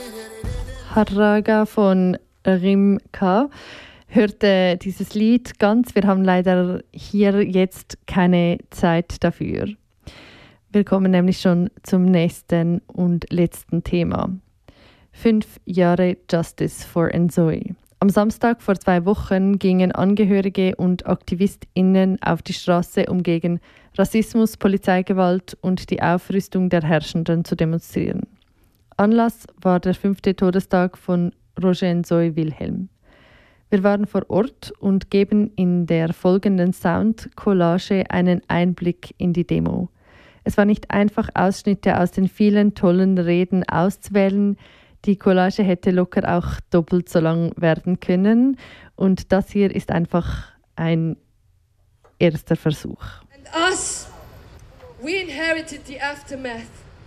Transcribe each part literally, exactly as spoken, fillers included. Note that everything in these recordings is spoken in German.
Haraga von Rimka hörte dieses Lied ganz. Wir haben leider hier jetzt keine Zeit dafür. Wir kommen nämlich schon zum nächsten und letzten Thema. Fünf Jahre Justice for Nsoy. Am Samstag vor zwei Wochen gingen Angehörige und AktivistInnen auf die Straße, um gegen Rassismus, Polizeigewalt und die Aufrüstung der Herrschenden zu demonstrieren. Anlass war der fünfte Todestag von Roger Nsoy Wilhelm. Wir waren vor Ort und geben in der folgenden Sound-Collage einen Einblick in die Demo. Es war nicht einfach, Ausschnitte aus den vielen tollen Reden auszuwählen. Die Collage hätte locker auch doppelt so lang werden können. Und das hier ist einfach ein erster Versuch. And us, we inherited the aftermath.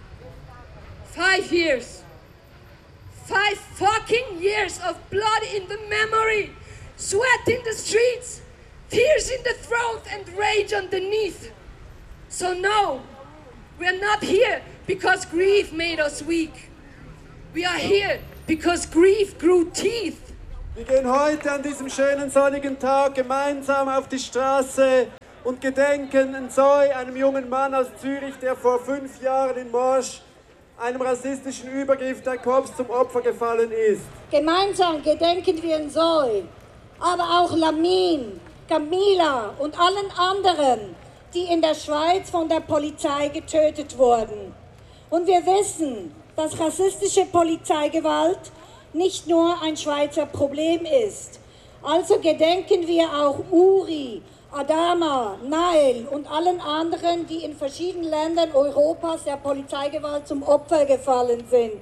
Five years. Five fucking years of blood in the memory, sweat in the streets, tears in the throat and rage underneath. So no, we are not here because grief made us weak. We are here because grief grew teeth. Wir gehen heute an diesem schönen sonnigen Tag gemeinsam auf die Straße und gedenken Nsoy, einem jungen Mann aus Zürich, der vor fünf Jahren in Morsch einem rassistischen Übergriff der Cops zum Opfer gefallen ist. Gemeinsam gedenken wir Nsoy, aber auch Lamin, Camila und allen anderen, die in der Schweiz von der Polizei getötet wurden. Und wir wissen, dass rassistische Polizeigewalt nicht nur ein Schweizer Problem ist. Also gedenken wir auch Uri, Adama, Nail und allen anderen, die in verschiedenen Ländern Europas der Polizeigewalt zum Opfer gefallen sind.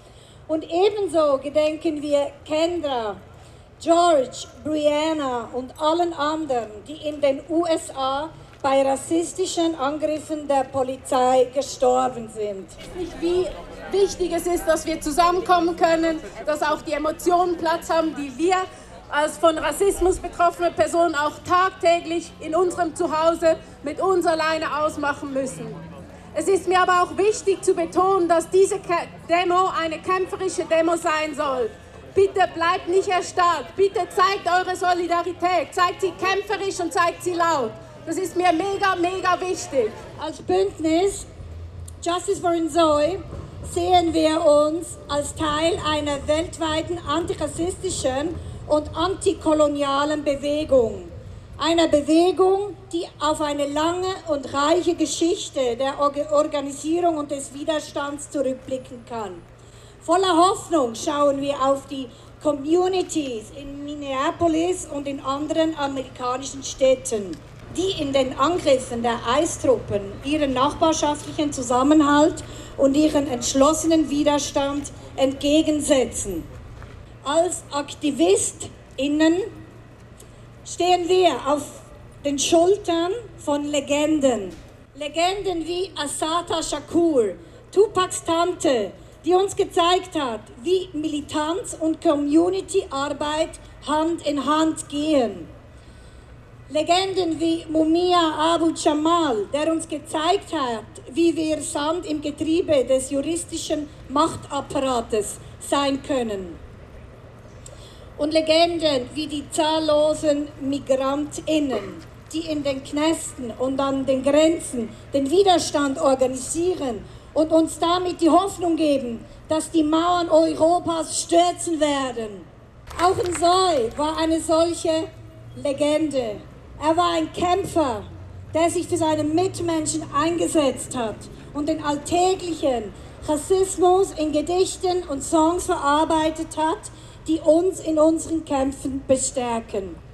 Und ebenso gedenken wir Kendra, George, Brianna und allen anderen, die in den U S A bei rassistischen Angriffen der Polizei gestorben sind. Wie wichtig es ist, dass wir zusammenkommen können, dass auch die Emotionen Platz haben, die wir als von Rassismus betroffene Personen auch tagtäglich in unserem Zuhause mit uns alleine ausmachen müssen. Es ist mir aber auch wichtig zu betonen, dass diese Demo eine kämpferische Demo sein soll. Bitte bleibt nicht erstarrt, bitte zeigt eure Solidarität, zeigt sie kämpferisch und zeigt sie laut. Das ist mir mega, mega wichtig. Als Bündnis Justice for Nsoy sehen wir uns als Teil einer weltweiten antirassistischen und antikolonialen Bewegung. Einer Bewegung, die auf eine lange und reiche Geschichte der Organisierung und des Widerstands zurückblicken kann. Voller Hoffnung schauen wir auf die Communities in Minneapolis und in anderen amerikanischen Städten, die in den Angriffen der ICE-Truppen ihren nachbarschaftlichen Zusammenhalt und ihren entschlossenen Widerstand entgegensetzen. Als AktivistInnen stehen wir auf den Schultern von Legenden. Legenden wie Assata Shakur, Tupacs Tante, die uns gezeigt hat, wie Militanz und Community-Arbeit Hand in Hand gehen. Legenden wie Mumia Abu Jamal, der uns gezeigt hat, wie wir Sand im Getriebe des juristischen Machtapparates sein können. Und Legenden wie die zahllosen MigrantInnen, die in den Knästen und an den Grenzen den Widerstand organisieren und uns damit die Hoffnung geben, dass die Mauern Europas stürzen werden. Auch Nsoy war eine solche Legende. Er war ein Kämpfer, der sich für seine Mitmenschen eingesetzt hat und den alltäglichen Rassismus in Gedichten und Songs verarbeitet hat, die uns in unseren Kämpfen bestärken.